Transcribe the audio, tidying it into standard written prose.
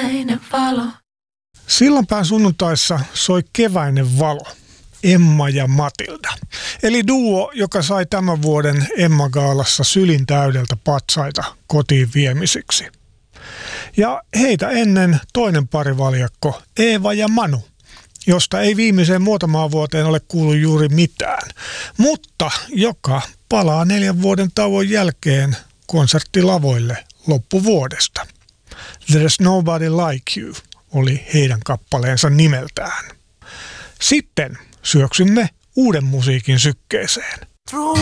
keväinen valo. Sillanpään sunnuntaissa soi keväinen valo. Emma ja Matilda. Eli duo, joka sai tämän vuoden Emma-gaalassa sylin täydeltä patsaita kotiin viemisiksi. Ja heitä ennen toinen parivaljakko, Eeva ja Manu, josta ei viimeiseen muutamaan vuoteen ole kuullut juuri mitään, mutta joka palaa 4 vuoden tauon jälkeen konserttilavoille loppuvuodesta. There's Nobody Like You oli heidän kappaleensa nimeltään. Sitten syöksymme uuden musiikin sykkeeseen.